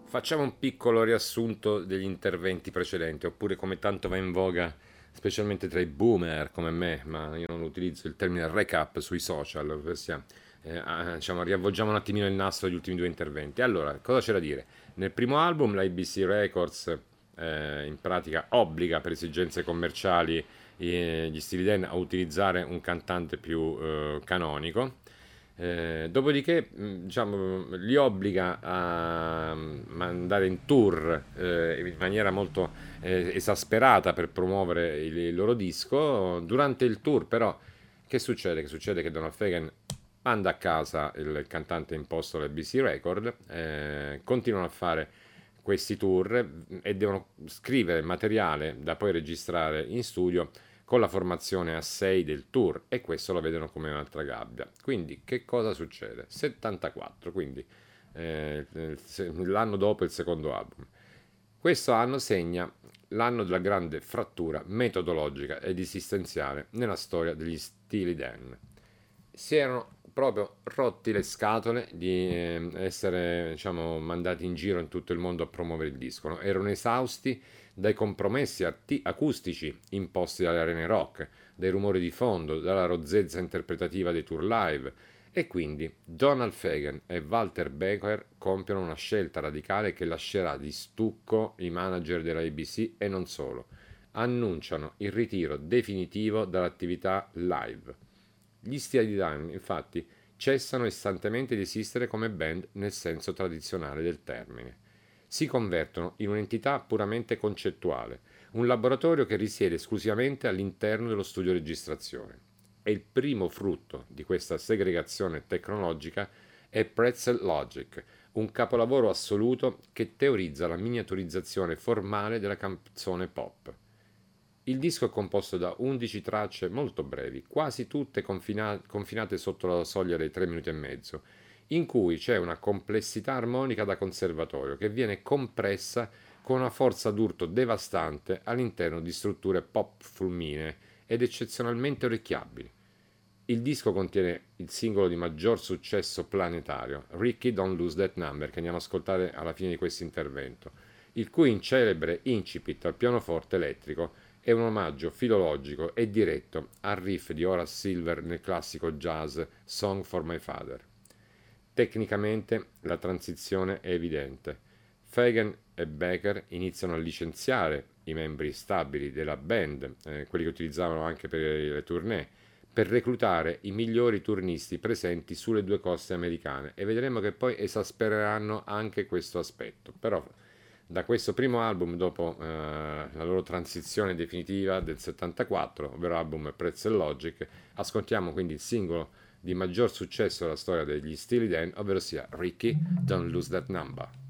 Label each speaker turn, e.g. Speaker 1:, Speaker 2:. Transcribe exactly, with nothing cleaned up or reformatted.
Speaker 1: Facciamo un piccolo riassunto degli interventi precedenti, oppure come tanto va in voga, specialmente tra i boomer come me, ma io non utilizzo il termine recap sui social, ossia, eh, ah, diciamo, riavvolgiamo un attimino il nastro degli ultimi due interventi. Allora, cosa c'è da dire? Nel primo album la A B C Records eh, in pratica obbliga per esigenze commerciali eh, gli Steely Dan a utilizzare un cantante più eh, canonico. Eh, dopodiché, mh, diciamo, li obbliga a mm, andare in tour eh, in maniera molto eh, esasperata per promuovere il, il loro disco. Durante il tour, però, che succede? Che succede che Donald Fagen manda a casa il cantante imposto alla B C Record, eh, continuano a fare questi tour e devono scrivere materiale da poi registrare in studio con la formazione a sei del tour, e questo lo vedono come un'altra gabbia. Quindi che cosa succede? settantaquattro, quindi eh, l'anno dopo il secondo album. Questo anno segna l'anno della grande frattura metodologica ed esistenziale nella storia degli Steely Dan. Si erano proprio rotti le scatole di eh, essere, diciamo, mandati in giro in tutto il mondo a promuovere il disco, no? Erano esausti dai compromessi arti- acustici imposti dalle arene rock, dai rumori di fondo, dalla rozzezza interpretativa dei tour live, e quindi Donald Fagen e Walter Becker compiono una scelta radicale che lascerà di stucco i manager della A B C e non solo. Annunciano il ritiro definitivo dall'attività live. Gli Steely Dan, infatti, cessano istantaneamente di esistere come band nel senso tradizionale del termine. Si convertono in un'entità puramente concettuale, un laboratorio che risiede esclusivamente all'interno dello studio registrazione. E il primo frutto di questa segregazione tecnologica è Pretzel Logic, un capolavoro assoluto che teorizza la miniaturizzazione formale della canzone pop. Il disco è composto da undici tracce molto brevi, quasi tutte confina- confinate sotto la soglia dei tre minuti e mezzo, in cui c'è una complessità armonica da conservatorio che viene compressa con una forza d'urto devastante all'interno di strutture pop fulminee ed eccezionalmente orecchiabili. Il disco contiene il singolo di maggior successo planetario, Ricky Don't Lose That Number, che andiamo ad ascoltare alla fine di questo intervento, il cui incelebre incipit al pianoforte elettrico è un omaggio filologico e diretto al riff di Horace Silver nel classico jazz Song for My Father. Tecnicamente la transizione è evidente. Fagen e Becker iniziano a licenziare i membri stabili della band, eh, quelli che utilizzavano anche per le tournée, per reclutare i migliori turnisti presenti sulle due coste americane, e vedremo che poi esaspereranno anche questo aspetto. Però da questo primo album, dopo eh, la loro transizione definitiva del settantaquattro, ovvero album Pretzel Logic, ascoltiamo quindi il singolo di maggior successo della storia degli Steely Dan, ovvero sia Ricky Don't Lose That Number.